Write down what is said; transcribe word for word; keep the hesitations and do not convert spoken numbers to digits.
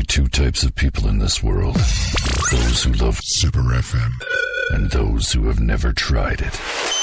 two types of people in this world. Those who love Super F M and those who have never tried it.